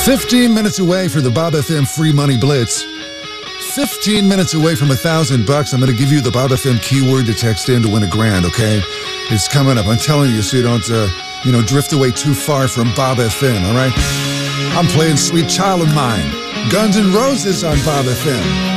15 minutes away from the Bob FM Free Money Blitz. 15 minutes away from $1,000. I'm going to give you the Bob FM keyword to text in to win $1,000, okay? It's coming up. I'm telling you, so you don't, drift away too far from Bob FM, all right? I'm playing Sweet Child of Mine. Guns N' Roses on Bob FM.